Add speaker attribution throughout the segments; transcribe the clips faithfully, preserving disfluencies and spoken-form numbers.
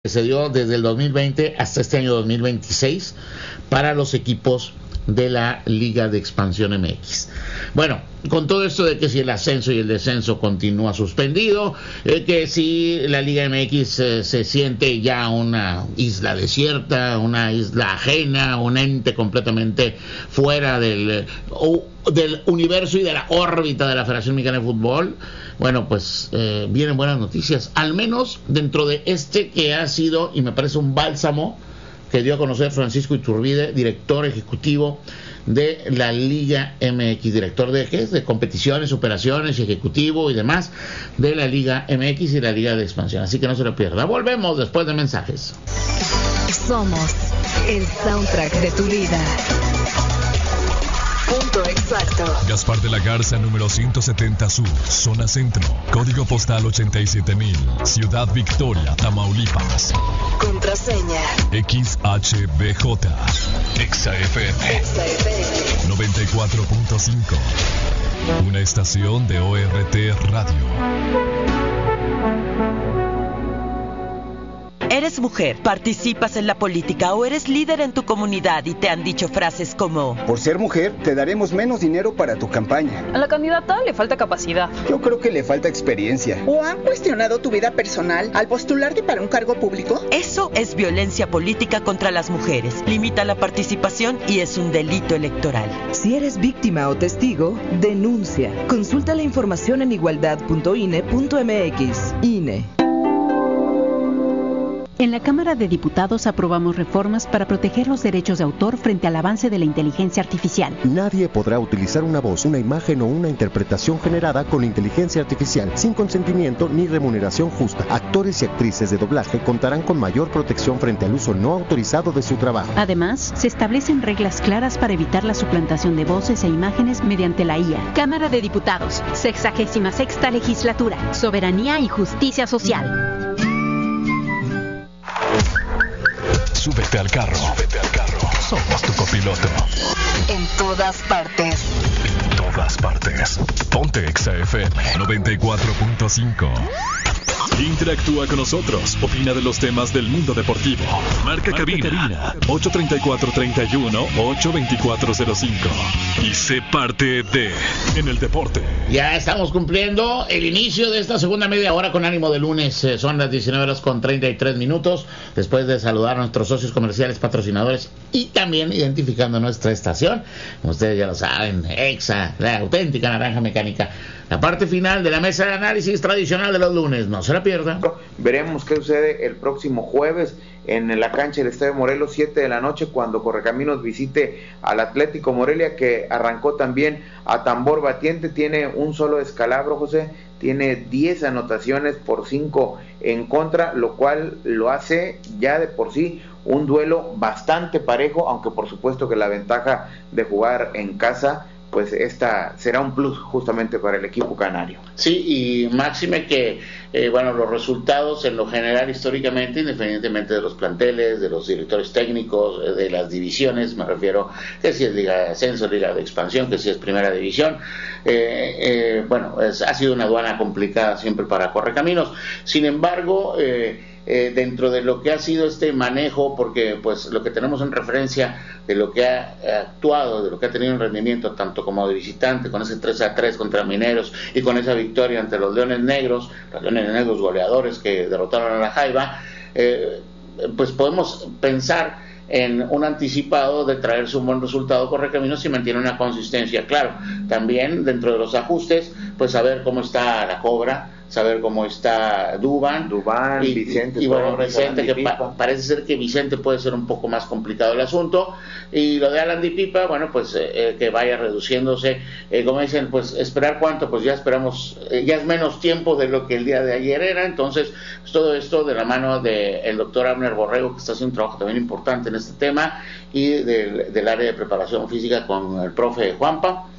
Speaker 1: que se dio desde el dos mil veinte hasta este año dos mil veintiséis para los equipos de la Liga de Expansión M X. Bueno, con todo esto de que si el ascenso y el descenso continúa suspendido, eh, que si la Liga M X eh, se siente ya una isla desierta, una isla ajena, un ente completamente fuera del, uh, del universo y de la órbita de la Federación Mexicana de Fútbol, bueno, pues eh, vienen buenas noticias, al menos dentro de este que ha sido, y me parece un bálsamo, que dio a conocer Francisco Iturbide, director ejecutivo de la Liga M X, director de, ¿qué es? de competiciones, operaciones, ejecutivo y demás de la Liga M X y la Liga de Expansión. Así que no se lo pierda. Volvemos después de mensajes.
Speaker 2: Somos el soundtrack de tu vida. Punto exacto.
Speaker 3: Gaspar de la Garza, número ciento setenta Sur, zona centro, código postal ochenta y siete mil, Ciudad Victoria, Tamaulipas.
Speaker 2: Contraseña
Speaker 3: X H B J, Exa F M,
Speaker 2: Exa F M
Speaker 3: noventa y cuatro punto cinco, una estación de O R T Radio.
Speaker 4: ¿Eres mujer, participas en la política o eres líder en tu comunidad y te han dicho frases como:
Speaker 5: por ser mujer, te daremos menos dinero para tu campaña?
Speaker 6: A la candidata le falta capacidad.
Speaker 5: Yo creo que le falta experiencia.
Speaker 7: ¿O han cuestionado tu vida personal al postularte para un cargo público?
Speaker 4: Eso es violencia política contra las mujeres. Limita la participación y es un delito electoral.
Speaker 8: Si eres víctima o testigo, denuncia. Consulta la información en igualdad punto I N E punto M X. I N E.
Speaker 9: En la Cámara de Diputados aprobamos reformas para proteger los derechos de autor frente al avance de la inteligencia artificial.
Speaker 10: Nadie podrá utilizar una voz, una imagen o una interpretación generada con inteligencia artificial sin consentimiento ni remuneración justa. Actores y actrices de doblaje contarán con mayor protección frente al uso no autorizado de su trabajo.
Speaker 9: Además, se establecen reglas claras para evitar la suplantación de voces e imágenes mediante la I A.
Speaker 11: Cámara de Diputados, sexagésima sexta legislatura, soberanía y justicia social.
Speaker 3: Súbete al carro. Súbete al carro. Somos tu copiloto.
Speaker 2: En todas partes.
Speaker 3: En todas partes. Ponte Exa F M noventa y cuatro punto cinco. Interactúa con nosotros. Opina de los temas del mundo deportivo. Marca, Marca cabina, cabina ocho treinta y cuatro, treinta y uno, ocho veinticuatro cero cinco. Y sé parte de En el Deporte.
Speaker 1: Ya estamos cumpliendo el inicio de esta segunda media hora con ánimo de lunes. Eh, son las diecinueve horas con treinta y tres minutos. Después de saludar a nuestros socios comerciales, patrocinadores y también identificando nuestra estación. Como ustedes ya lo saben, Exa, la auténtica naranja mecánica. La parte final de la mesa de análisis tradicional de los lunes. No se la pierda.
Speaker 12: Veremos qué sucede el próximo jueves en la cancha del Estadio Morelos, siete de la noche, cuando Correcaminos visite al Atlético Morelia, que arrancó también a tambor batiente. Tiene un solo descalabro, José, tiene diez anotaciones por cinco en contra, lo cual lo hace ya de por sí un duelo bastante parejo, aunque por supuesto que la ventaja de jugar en casa, pues esta será un plus justamente para el equipo canario.
Speaker 1: Sí, y máxime que, eh, bueno, los resultados en lo general históricamente, independientemente de los planteles, de los directores técnicos, de las divisiones, me refiero que si es Liga de Ascenso, Liga de Expansión, que si es Primera División, eh, eh, bueno, es, ha sido una aduana complicada siempre para Correcaminos. Sin embargo, eh, Eh, dentro de lo que ha sido este manejo, porque pues lo que tenemos en referencia de lo que ha actuado, de lo que ha tenido un rendimiento tanto como de visitante, con ese tres a tres contra Mineros y con esa victoria ante los Leones Negros, los Leones Negros goleadores que derrotaron a la Jaiba, eh, pues podemos pensar en un anticipado de traerse un buen resultado Correcaminos si mantiene una consistencia. Claro, también dentro de los ajustes, pues saber cómo está la Cobra, saber cómo está Dubán,
Speaker 12: Dubán
Speaker 1: y,
Speaker 12: Vicente,
Speaker 1: y bueno, Vicente, que pa- parece ser que Vicente puede ser un poco más complicado el asunto, y lo de Alan Di Pipa, bueno, pues eh, que vaya reduciéndose, eh, como dicen, pues esperar cuánto, pues ya esperamos, eh, ya es menos tiempo de lo que el día de ayer era. Entonces pues todo esto de la mano del doctor Abner Borrego, que está haciendo un trabajo también importante en este tema, y del, del área de preparación física con el profe Juanpa.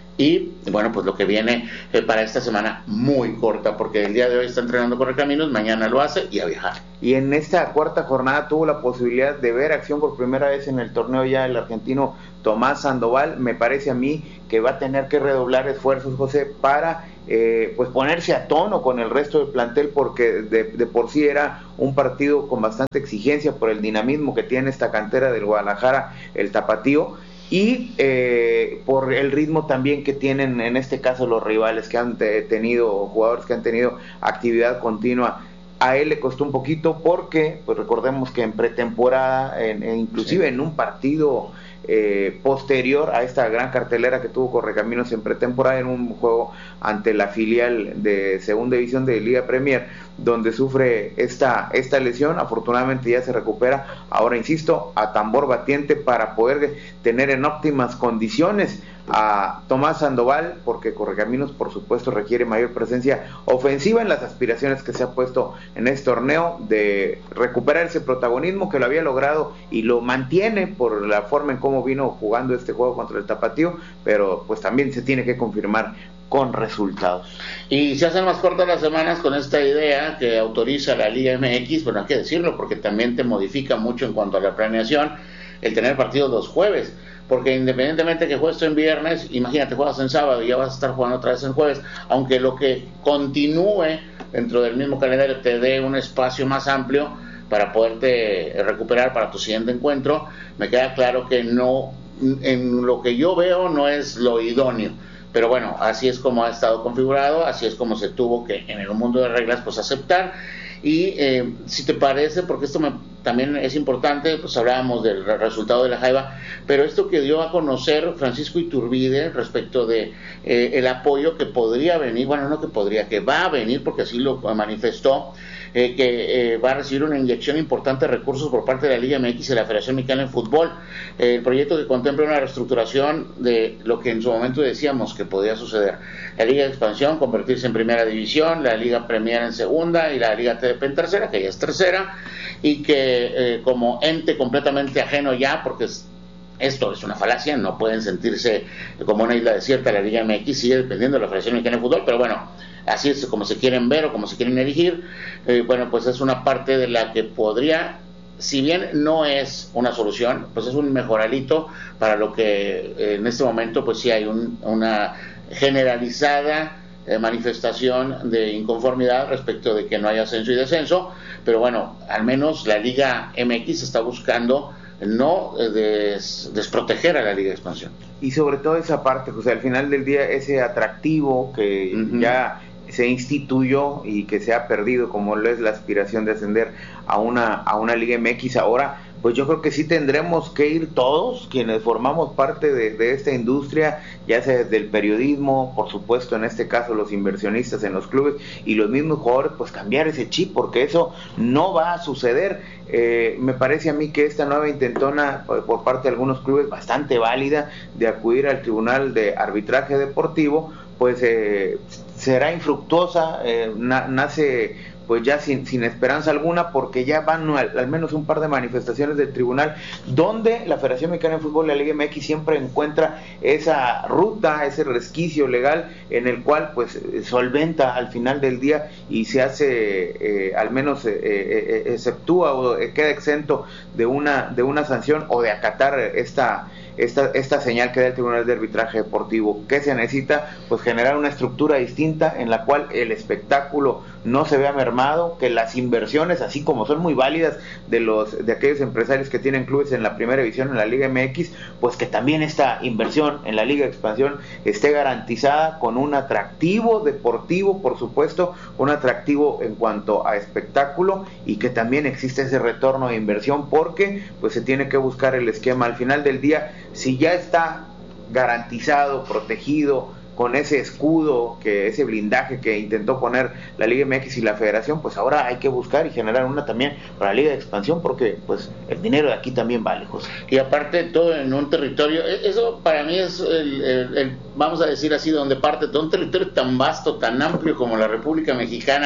Speaker 1: Y bueno, pues lo que viene eh, para esta semana muy corta, porque el día de hoy está entrenando Correcaminos, mañana lo hace y a viajar.
Speaker 12: Y en esta cuarta jornada tuvo la posibilidad de ver acción por primera vez en el torneo ya el argentino Tomás Sandoval. Me parece a mí que va a tener que redoblar esfuerzos, José, para eh, pues ponerse a tono con el resto del plantel, porque de, de por sí era un partido con bastante exigencia por el dinamismo que tiene esta cantera del Guadalajara, el Tapatío, y eh, por el ritmo también que tienen en este caso los rivales que han te, tenido, jugadores que han tenido actividad continua. A él le costó un poquito porque, pues recordemos que en pretemporada, en, en inclusive sí. en un partido eh, posterior a esta gran cartelera que tuvo Correcaminos en pretemporada, en un juego ante la filial de segunda división de Liga Premier, donde sufre esta, esta lesión, afortunadamente ya se recupera, ahora insisto, a tambor batiente para poder tener en óptimas condiciones a Tomás Sandoval, porque Correcaminos por supuesto requiere mayor presencia ofensiva en las aspiraciones que se ha puesto en este torneo, de recuperar ese protagonismo que lo había logrado y lo mantiene por la forma en cómo vino jugando este juego contra el Tapatío, pero pues también se tiene que confirmar con resultados.
Speaker 1: Y se hacen más cortas las semanas con esta idea que autoriza la Liga M X, bueno, hay que decirlo porque también te modifica mucho en cuanto a la planeación el tener partidos los jueves, porque independientemente que juegues en viernes, imagínate, juegas en sábado y ya vas a estar jugando otra vez en jueves, aunque lo que continúe dentro del mismo calendario te dé un espacio más amplio para poderte recuperar para tu siguiente encuentro, me queda claro que no, en lo que yo veo no es lo idóneo. Pero bueno, así es como ha estado configurado, así es como se tuvo que en el mundo de reglas pues aceptar. Y eh, si te parece, porque esto me, también es importante, pues hablábamos del resultado de la Jaiba, pero esto que dio a conocer Francisco Iturbide respecto de eh, el apoyo que podría venir, bueno, no que podría, que va a venir, porque así lo manifestó, eh, que eh, va a recibir una inyección importante de recursos por parte de la Liga M X y la Federación Mexicana de Fútbol, eh, el proyecto que contempla una reestructuración de lo que en su momento decíamos que podía suceder, la Liga de Expansión convertirse en primera división, la Liga Premier en segunda y la Liga T D P en tercera, que ya es tercera, y que eh, como ente completamente ajeno ya, porque es, esto es una falacia, no pueden sentirse como una isla desierta, la Liga M X sigue dependiendo de la Federación Mexicana de Fútbol, pero bueno, así es como se quieren ver o como se quieren erigir, eh, bueno, pues es una parte de la que podría, si bien no es una solución, pues es un mejoralito para lo que eh, en este momento pues sí hay un, una generalizada eh, manifestación de inconformidad respecto de que no haya ascenso y descenso, pero bueno, al menos la Liga M X está buscando no eh, des, desproteger a la Liga de Expansión.
Speaker 12: Y sobre todo esa parte, José, al final del día ese atractivo que uh-huh. ya se instituyó y que se ha perdido, como lo es la aspiración de ascender a una a una Liga M X ahora, pues yo creo que sí tendremos que ir todos quienes formamos parte de, de esta industria, ya sea desde el periodismo, por supuesto en este caso los inversionistas en los clubes y los mismos jugadores, pues cambiar ese chip, porque eso no va a suceder. Eh, me parece a mí que esta nueva intentona por, por parte de algunos clubes bastante válida de acudir al Tribunal de Arbitraje Deportivo, pues eh, será infructuosa, eh, na, nace pues ya sin, sin esperanza alguna, porque ya van al, al menos un par de manifestaciones del tribunal donde la Federación Mexicana de Fútbol y la Liga M X siempre encuentra esa ruta, ese resquicio legal en el cual pues solventa al final del día y se hace eh, al menos eh, eh, exceptúa o eh, queda exento de una de una sanción o de acatar esta Esta, esta señal que da el Tribunal de Arbitraje Deportivo. ¿Qué se necesita? Pues generar una estructura distinta en la cual el espectáculo no se vea mermado, que las inversiones, así como son muy válidas de los de aquellos empresarios que tienen clubes en la primera división, en la Liga M X, pues que también esta inversión en la Liga de Expansión esté garantizada con un atractivo deportivo, por supuesto, un atractivo en cuanto a espectáculo, y que también existe ese retorno de inversión, porque pues se tiene que buscar el esquema. Al final del día, si ya está garantizado, protegido, con ese escudo, que ese blindaje que intentó poner la Liga M X y la Federación, pues ahora hay que buscar y generar una también para la Liga de Expansión, porque pues el dinero de aquí también vale, José.
Speaker 1: Y aparte todo en un territorio, eso para mí es el, el, el vamos a decir así, donde parte todo un territorio tan vasto, tan amplio como la República Mexicana,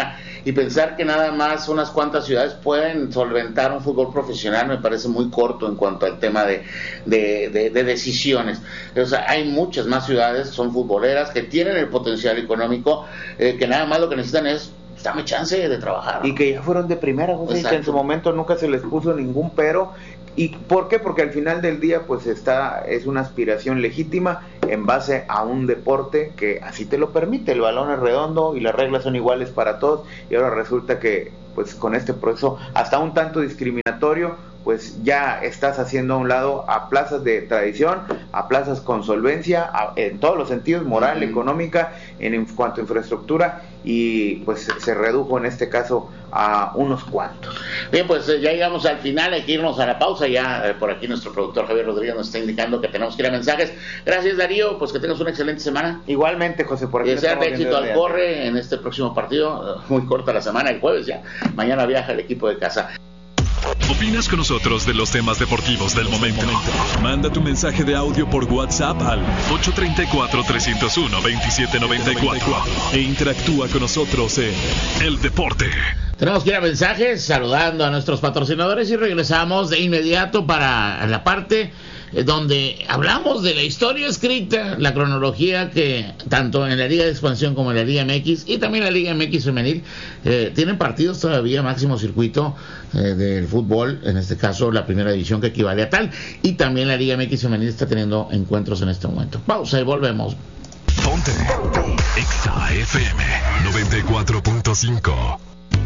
Speaker 1: y pensar que nada más unas cuantas ciudades pueden solventar un fútbol profesional me parece muy corto en cuanto al tema de, de, de, de decisiones. O sea, hay muchas más ciudades, son futboleras, que tienen el potencial económico, eh, que nada más lo que necesitan es dame chance de trabajar.
Speaker 12: Y que ya fueron de primera, José, que en su momento nunca se les puso ningún pero. ¿Y por qué? Porque al final del día pues está es una aspiración legítima en base a un deporte que así te lo permite, el balón es redondo y las reglas son iguales para todos, y ahora resulta que pues con este proceso hasta un tanto discriminatorio pues ya estás haciendo a un lado a plazas de tradición, a plazas con solvencia, a, en todos los sentidos, moral, uh-huh. económica, en, en cuanto a infraestructura, y pues se redujo en este caso a unos cuantos.
Speaker 1: Bien, pues ya llegamos al final, hay que irnos a la pausa, ya eh, por aquí nuestro productor Javier Rodríguez nos está indicando que tenemos que ir a mensajes. Gracias, Darío, pues que tengas una excelente semana.
Speaker 12: Igualmente, José, por aquí.
Speaker 1: Y desearte éxito al Corre en este próximo partido, muy corta la semana, el jueves ya, mañana viaja el equipo de casa.
Speaker 3: ¿Opinas con nosotros de los temas deportivos del momento? Manda tu mensaje de audio por WhatsApp al ocho tres cuatro, tres cero uno, dos siete nueve cuatro e interactúa con nosotros en El Deporte.
Speaker 1: Tenemos que ir a mensajes saludando a nuestros patrocinadores y regresamos de inmediato para la parte donde hablamos de la historia escrita, la cronología que tanto en la Liga de Expansión como en la Liga M X y también la Liga M X femenil eh, tienen partidos todavía máximo circuito eh, del fútbol, en este caso la primera división que equivale a tal, y también la Liga M X femenil está teniendo encuentros en este momento. Pausa y volvemos.
Speaker 3: Ponte Exa F M noventa y cuatro punto cinco.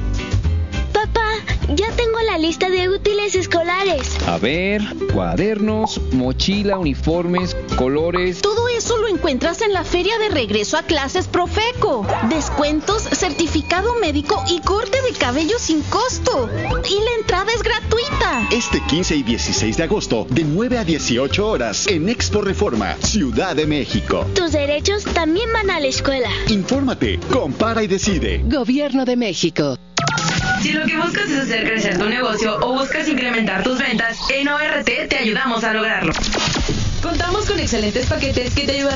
Speaker 13: Papá, ya tengo la lista de útiles escolares.
Speaker 14: A ver, cuadernos, mochila, uniformes, colores.
Speaker 11: Todo eso lo encuentras en la feria de regreso a clases Profeco. Descuentos, certificado médico y corte de cabello sin costo. Y la entrada es gratuita.
Speaker 15: Este quince y dieciséis de agosto, de nueve a dieciocho horas, en Expo Reforma, Ciudad de México.
Speaker 13: Tus derechos también van a la escuela.
Speaker 15: Infórmate, compara y decide.
Speaker 16: Gobierno de México.
Speaker 17: Si lo que buscas es hacer crecer tu negocio o buscas incrementar tus ventas, en O R T te ayudamos a lograrlo.
Speaker 16: Contamos con excelentes paquetes que te ayudarán